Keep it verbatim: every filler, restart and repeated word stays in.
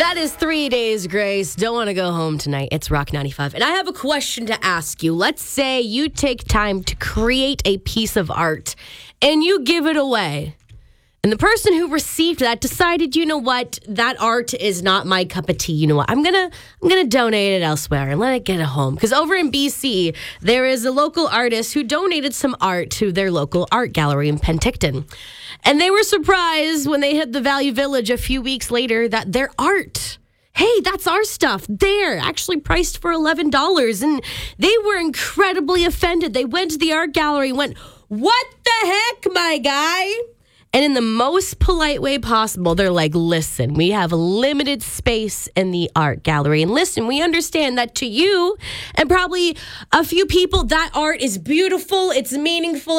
That is Three Days Grace. Don't want to go home tonight. It's Rock ninety-five. And I have a question to ask you. Let's say you take time to create a piece of art and you give it away. And the person who received that decided, you know what, that art is not my cup of tea. You know what, I'm gonna I'm gonna donate it elsewhere and let it get it home. Because over in B C, there is a local artist who donated some art to their local art gallery in Penticton. And they were surprised when they hit the Value Village a few weeks later that their art, hey, that's our stuff, there, actually priced for eleven dollars. And they were incredibly offended. They went to the art gallery and went, what the heck, my guy? And in the most polite way possible, they're like, listen, we have limited space in the art gallery. And listen, we understand that to you and probably a few people, that art is beautiful, it's meaningful.